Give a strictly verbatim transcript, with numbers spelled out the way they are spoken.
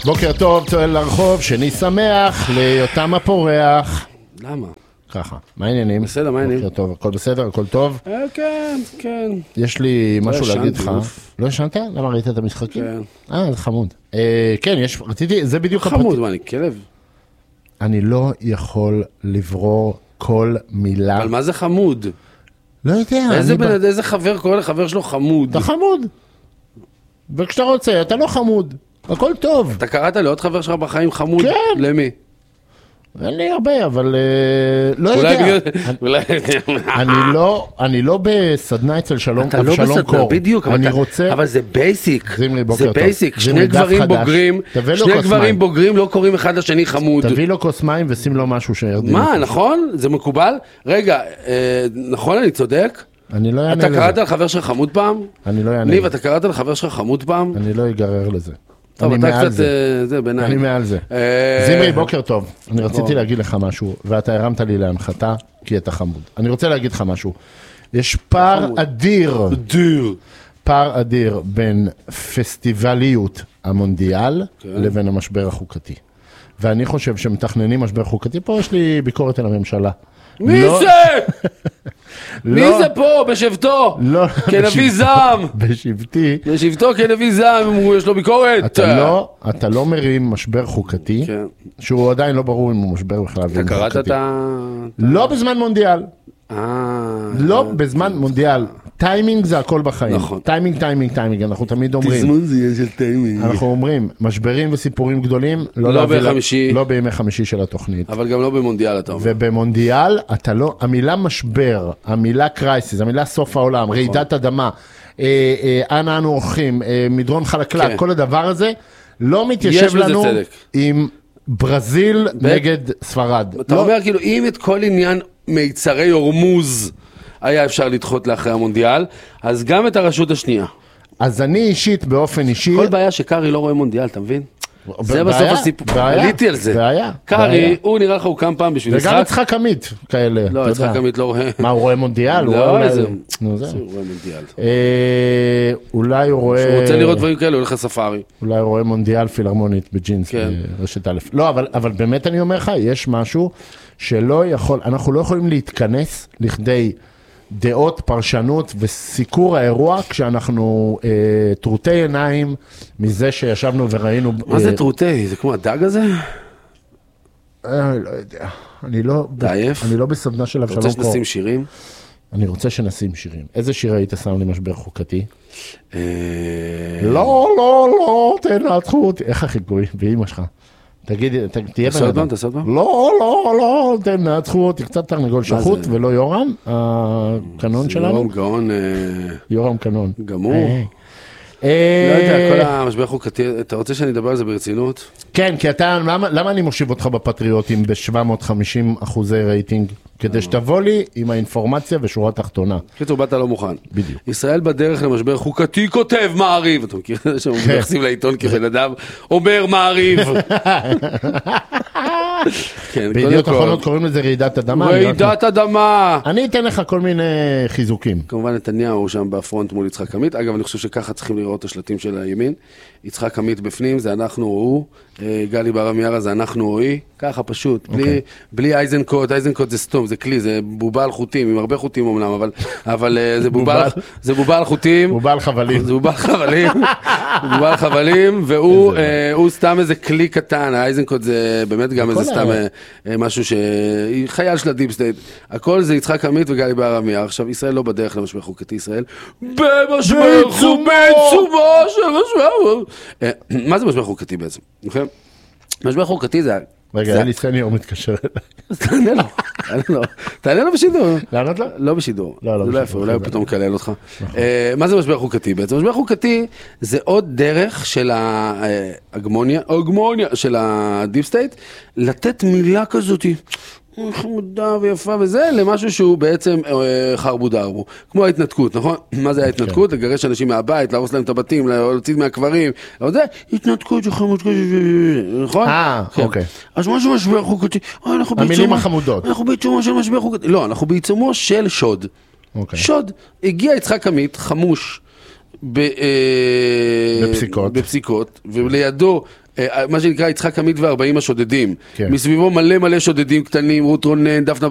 בוקר טוב, צועל לרחוב, שני שמח, ליותם הפורח. למה? ככה, מה העניינים? בסדר, מה העניינים? בוקר טוב, הכל בסדר, הכל טוב? אה, כן, כן. יש לי משהו להגיד לך. אוף. לא ישנת? למה ראית את המשחקים? כן. אה, זה חמוד. אה, כן, יש, רציתי, זה בדיוק חמוד, מה, אני כלב? אני לא יכול לברור כל מילה. אבל מה זה חמוד? לא יודע. איזה אני בן- ב- איזה חבר קורא לחבר שלו חמוד? אתה חמוד. וכשאתה רוצה, אתה לא חמוד. הכל טוב. אתה קראת לעוד חבר שלך בחיים חמוד? כן. למי? אין לי הרבה, אבל אה, לא אולי יודע. בגלל... אני- אולי... אני לא, אני לא בסדנה אצל שלום, אתה לא אבשלום בסדר, קור. בדיוק, אבל אני אתה- רוצה, אבל זה בייסיק, זמרי, בוקר זה טוב. בייסיק, זמרי, שני דף גברים חדש. בוגרים, תביא לו שני כוס גברים מים. בוגרים לא קוראים אחד לשני חמוד. תביא לו כוס מים ושים לו משהו שירדים. מה, נכון? זה מקובל? רגע, אה, נכון, אני צודק? אני לא אענה אתה לזה. קראת לחבר שלך חמוד פעם? אני לא אענה ניב, לזה. אתה קראת לחבר שלך חמוד פעם? אני לא אגרר לזה. טוב, אני אתה מעל קצת, זה. אה, זה ביניים. אני מעל זה. אה, זמרי, בוקר טוב. אני רציתי בוא. להגיד לך משהו, ואתה הרמת לי להנחתה, כי אתה חמוד. אני רוצה להגיד לך משהו. יש פער חמוד. אדיר, דיר. פער אדיר בין פסטיבליות המונדיאל כן. לבין המשבר החוקתי. ואני חושב שמתכננים משבר חוקתי, פה יש לי ביקורת על הממשלה. מי לא- זה? מי לא- זה פה בשבטו? לא, כנביא בשבטו- זעם. בשבטי, בשבטו כנביא זעם, אמרו, יש לו ביקורת. אתה לא, אתה לא מרים משבר חוקתי, כן. שהוא עדיין לא ברור אם הוא משבר בכלל. אתה ואם קראת חוקתי. את ה... לא בזמן מונדיאל, אה... לא בזמן מונדיאל. טיימינג זה הכל בחיים. נכון. טיימינג, טיימינג, טיימינג, אנחנו תמיד אומרים. תזמון זה יהיה של טיימינג. אנחנו אומרים, משברים וסיפורים גדולים, לא לא להביא ל- בחמישי. לא בימי חמישי של התוכנית. אבל גם לא במונדיאל, אתה אומר. ובמונדיאל, אתה לא, המילה משבר, המילה קרייסיס, המילה סוף העולם, רעידת אדמה, אה, אה, אנה אנו הולכים, אה, מדרון חלקלק, כן. כל הדבר הזה, לא יש מתיישב בזה לנו צדק. עם ברזיל ב- נגד ספרד. אתה לא, אומר, כאילו, אם את כל עניין מיצרי הורמוז היה אפשר לדחות לאחרי המונדיאל, אז גם את הרשות השנייה. אז אני אישית, באופן אישי, כל בעיה שקארי לא רואה מונדיאל, אתה מבין? זה בסוף בעיה, הסיפור. בעיה, עליתי על זה. בעיה, קארי, בעיה. הוא נראה לך, הוא קם פעם בשביל וגם משחק. יצחק עמית כאלה, אתה לא, יודע. יצחק עמית לא רואה. מה, הוא רואה מונדיאל? הוא רואה לא, אולי- איזה... נו, זה. הוא רואה מונדיאל. אה, אולי הוא רואה... הוא רוצה לראות דברים כאלה, הוא הולך לספארי. אולי הוא רואה מונדיאל פילהרמונית בג'ינס, כן. ברשת א'. לא, אבל, אבל באמת אני אומר לך, יש משהו שלא יכול, אנחנו לא יכולים להתכנס לכדי דעות, פרשנות וסיקור האירוע, כשאנחנו אה, טרוטי עיניים מזה שישבנו וראינו... מה זה אה, טרוטי? זה כמו הדג הזה? אה, לא יודע. אני לא, אתה עייף? אני לא בסדנה של אתה אבשלום רוצה קור. שנשים שירים? אני רוצה שנשים שירים. איזה שיר היית שם לי משבר חוקתי? אה, לא, לא, לא, תנצחו אותי. איך החיקוי? באמא שלך. תגיד, ת- תהיה תעשה בן עוד פעם, אדם. תעשה עוד פעם. לא, לא, לא, תנצחו אותי. קצת תרנגול שחוט, זה? ולא יורם, הקנון שלנו. יורם גאון, אה, יורם קנון. גמור. אה, לא אה, יודע, כל המשבר חוקתי, אתה רוצה שאני אדבר על זה ברצינות? כן, כי אתה, למה, למה אני מושיב אותך בפטריוטים ב-שבע מאות וחמישים אחוזי רייטינג? כדי שתבוא לי עם האינפורמציה ושורה תחתונה. קיצור, באת לא מוכן. בדיוק. ישראל בדרך למשבר חוקתי כותב מעריב. אתה מכיר את זה שהם מתייחסים לעיתון כבן אדם אומר מעריב. כן, בידיעות קודם אחרונות כל, קוראים לזה רעידת אדמה. אני רק- רעידת אדמה. אני אתן לך כל מיני חיזוקים. כמובן נתניהו שם בפרונט מול יצחק עמית. אגב, אני חושב שככה צריכים לראות את השלטים של הימין. יצחק עמית בפנים, זה אנחנו או הוא. אה, גלי בהרב מיארה זה אנחנו או היא. ככה פשוט. בלי, בלי אייזנקוט, אייזנקוט זה סתום, זה כלי, זה בובה על חוטים, עם הרבה חוטים אומנם, אבל, אבל אה, זה בובה, על- זה בובה על חוטים. הוא בא על חבלים. זה בובה על חבלים, הוא בובה על חבלים, והוא אה, הוא סתם איזה כלי קטן, האייזנקוט זה באמת גם איזה הכל סתם היה. אה, אה, משהו ש... חייל של הדיפ סטייט. הכל זה יצחק עמית וגלי בהרב מיארה. עכשיו, ישראל לא בדרך למשבר חוקתי, ישראל במשבר חוקתי, בעיצומו של משבר. אה, מה זה משבר חוקתי בעצם? אוקיי? משבר חוקתי זה... רגע, זה- אלי סניור מתקשר. אז תענה לו, תענה לו, תענה לו בשידור. לענות לו? לא בשידור, לא, לא זה לא בשידור, יפה, אולי הוא זה- פתאום מקלל אותך. אה, מה זה משבר חוקתי בעצם? משבר חוקתי זה עוד דרך של ההגמוניה, הגמוניה של הדיפ סטייט, לתת מילה כזאת, חמודה ויפה וזה, למשהו שהוא בעצם אה, חרבו דרבו. כמו ההתנתקות, נכון? מה זה ההתנתקות? לגרש אנשים מהבית, להרוס להם את הבתים, להוציא מהקברים, לא יודע, התנתקות זה חמוד כזה, נכון? אה, כן. אוקיי. אז מה זה משבר חוקתי? אה, אנחנו המילים בעיצומו- החמודות. אנחנו בעיצומו של משבר חוקתי. לא, אנחנו בעיצומו של שוד. אוקיי. שוד. הגיע יצחק עמית, חמוש, ב, אה, בפסיקות. בפסיקות, ולידו מה שנקרא יצחק עמית וארבעים השודדים. כן. מסביבו מלא מלא שודדים קטנים, רות רונן, דפנה